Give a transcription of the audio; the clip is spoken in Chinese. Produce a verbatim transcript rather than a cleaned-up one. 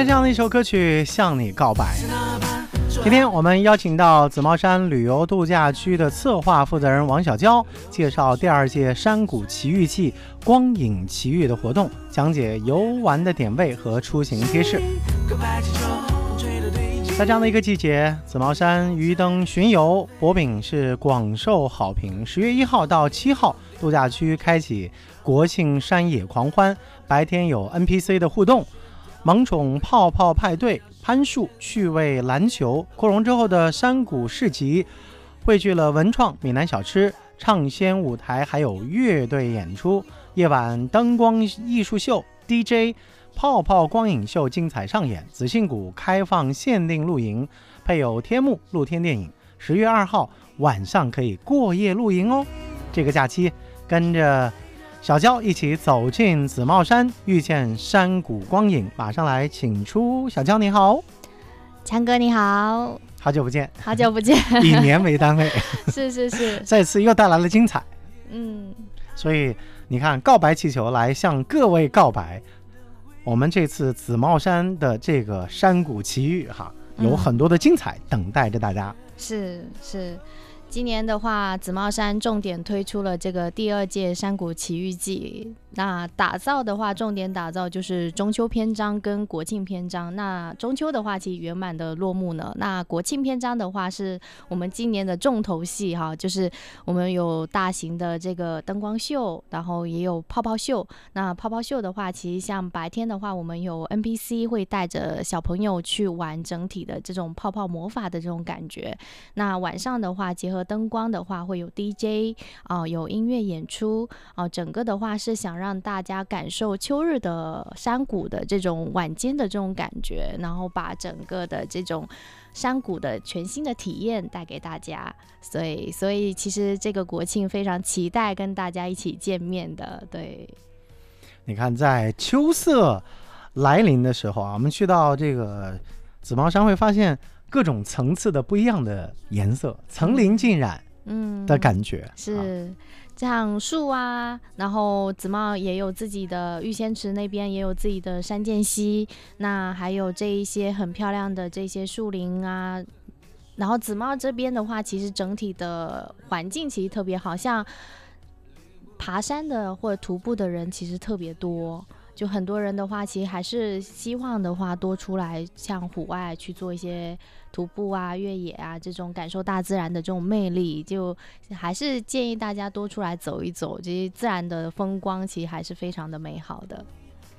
这样的一首歌曲《向你告白》。今天我们邀请到紫帽山旅游度假区的策划负责人王小娇，介绍第二届山谷奇遇季光影奇遇的活动，讲解游玩的点位和出行贴士。在这样的一个季节，紫帽山鱼灯巡游博饼是广受好评。十月一号到七号，度假区开启国庆山野狂欢，白天有 N P C 的互动，萌宠泡泡派对、攀树、趣味篮球，扩容之后的山谷市集，汇聚了文创、闽南小吃、唱仙舞台，还有乐队演出。夜晚灯光艺术秀、D J、泡泡光影秀精彩上演。紫杏谷开放限定露营，配有天幕露天电影。十月二号晚上可以过夜露营哦。这个假期跟着小娇一起走进紫帽山，遇见山谷光影。马上来请出小娇。你好。 强哥你好。 好久不见。 好久不见。 以年为单位。 是是是。 这次又带来了精彩。 嗯， 所以你看，告白气球来向各位告白。我们这次紫帽山的这个山谷奇遇哈，有很多的精彩等待着大家。 嗯、是是。今年的话，紫帽山重点推出了这个第二届山谷奇遇季。那打造的话，重点打造就是中秋篇章跟国庆篇章。那中秋的话，其实圆满的落幕呢。那国庆篇章的话，是我们今年的重头戏哈，就是我们有大型的这个灯光秀，然后也有泡泡秀。那泡泡秀的话，其实像白天的话，我们有 N P C 会带着小朋友去玩整体的这种泡泡魔法的这种感觉。那晚上的话，结合灯光的话，会有 D J 啊、呃，有音乐演出啊、呃，整个的话是想让大家感受秋日的山谷的这种晚间的这种感觉，然后把整个的这种山谷的全新的体验带给大家。所以，所以其实这个国庆非常期待跟大家一起见面的。对， 你看，在秋色来临的时候啊，我们去到这个紫帽山会发现各种层次的不一样的颜色，层林尽染的感觉。 嗯、是像树啊，然后紫帽也有自己的玉仙池，那边也有自己的山涧溪，那还有这一些很漂亮的这些树林啊。然后紫帽这边的话，其实整体的环境其实特别好，像爬山的或者徒步的人其实特别多。就很多人的话，其实还是希望的话多出来，像户外去做一些徒步啊、越野啊这种感受大自然的这种魅力，就还是建议大家多出来走一走。这些自然的风光其实还是非常的美好的。